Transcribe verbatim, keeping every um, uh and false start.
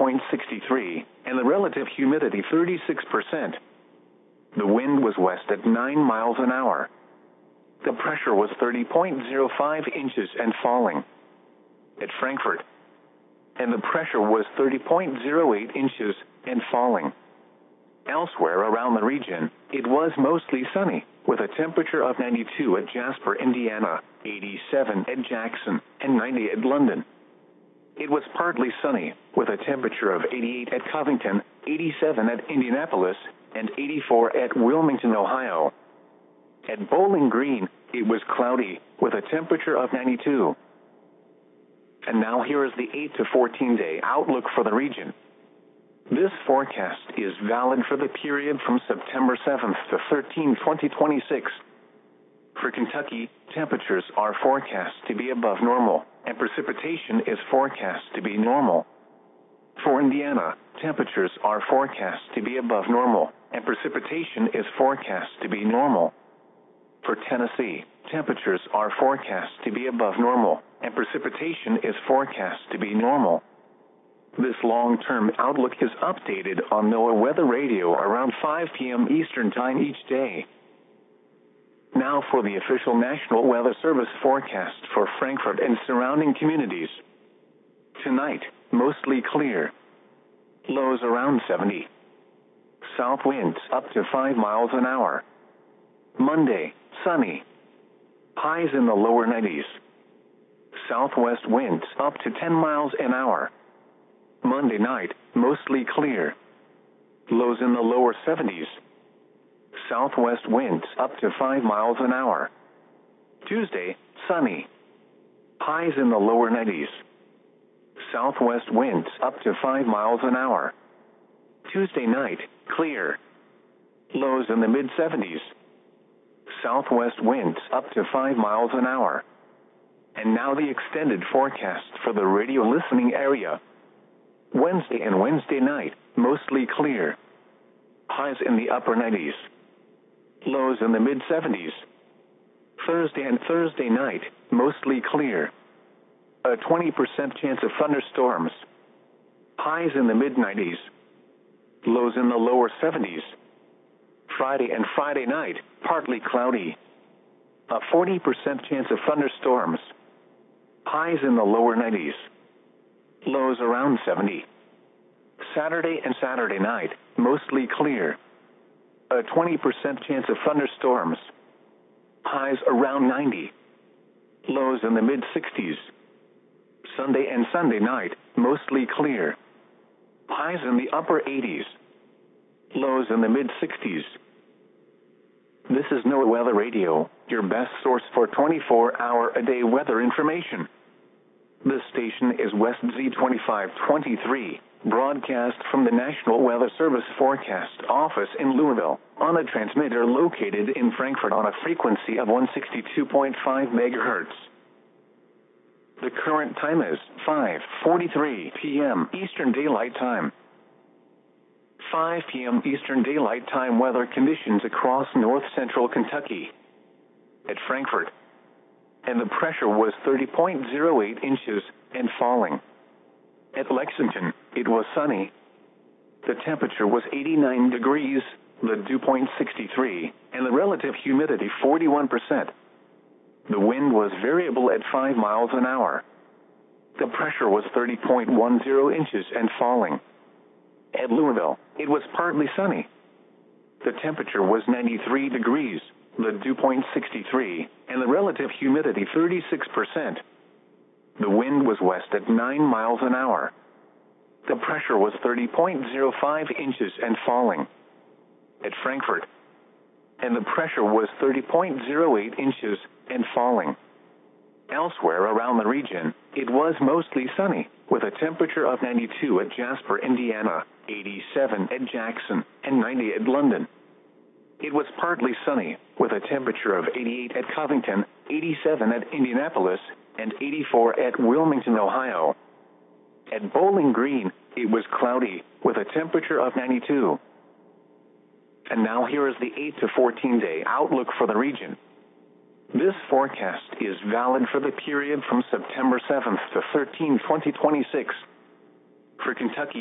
point six three, and the relative humidity thirty-six percent. The wind was west at nine miles an hour. The pressure was thirty point zero five inches and falling. At Frankfurt, and the pressure was thirty point zero eight inches and falling. Elsewhere around the region, it was mostly sunny, with a temperature of ninety-two at Jasper, Indiana, eighty-seven at Jackson, and ninety at London. It was partly sunny, with a temperature of eighty-eight at Covington, eighty-seven at Indianapolis, and eighty-four at Wilmington, Ohio. At Bowling Green, it was cloudy, with a temperature of ninety-two. And now here is the eight to fourteen day outlook for the region. This forecast is valid for the period from September seventh to thirteenth, twenty twenty-six. For Kentucky, temperatures are forecast to be above normal, and precipitation is forecast to be normal. For Indiana, temperatures are forecast to be above normal, and precipitation is forecast to be normal. For Tennessee, temperatures are forecast to be above normal, and precipitation is forecast to be normal. This long-term outlook is updated on NOAA Weather Radio around five p m Eastern Time each day. Now for the official National Weather Service forecast for Frankfurt and surrounding communities. Tonight, mostly clear. Lows around seventy. South winds up to five miles an hour. Monday, sunny. Highs in the lower nineties. Southwest winds up to ten miles an hour. Monday night, mostly clear. Lows in the lower seventies. Southwest winds up to five miles an hour. Tuesday, sunny. Highs in the lower nineties. Southwest winds up to five miles an hour. Tuesday night, clear. Lows in the mid seventies. Southwest winds up to five miles an hour. And now the extended forecast for the radio listening area. Wednesday and Wednesday night, mostly clear. Highs in the upper nineties. Lows in the mid seventies. Thursday and Thursday night, mostly clear. A twenty percent chance of thunderstorms. Highs in the mid nineties. Lows in the lower seventies. Friday and Friday night, partly cloudy. A forty percent chance of thunderstorms. Highs in the lower nineties. Lows around seventy. Saturday and Saturday night, mostly clear. A twenty percent chance of thunderstorms. Highs around ninety. Lows in the mid sixties. Sunday and Sunday night, mostly clear. Highs in the upper eighties. Lows in the mid sixties. This is NOAA Weather Radio, your best source for twenty-four hour a day weather information. This station is West Z twenty-five twenty-three, broadcast from the National Weather Service Forecast Office in Louisville, on a transmitter located in Frankfurt on a frequency of one sixty-two point five megahertz. The current time is five forty-three p m Eastern Daylight Time. five p m Eastern Daylight Time weather conditions across north central Kentucky. At Frankfurt, and the pressure was thirty point zero eight inches and falling. At Lexington, it was sunny. The temperature was eighty-nine degrees, the dew point sixty-three, and the relative humidity forty-one percent. The wind was variable at five miles an hour. The pressure was thirty point one zero inches and falling. At Louisville, it was partly sunny. The temperature was ninety-three degrees, the dew point sixty-three, and the relative humidity thirty-six percent. The wind was west at nine miles an hour. The pressure was thirty point zero five inches and falling. At Frankfurt, and the pressure was thirty point zero eight inches and falling. Elsewhere around the region, it was mostly sunny, with a temperature of ninety-two at Jasper, Indiana, eighty-seven at Jackson, and ninety at London. It was partly sunny, with a temperature of eighty-eight at Covington, eighty-seven at Indianapolis, and eighty-four at Wilmington, Ohio. At Bowling Green, it was cloudy, with a temperature of ninety-two. And now here is the eight to fourteen day outlook for the region. This forecast is valid for the period from September seventh to thirteenth, twenty twenty-six. For Kentucky,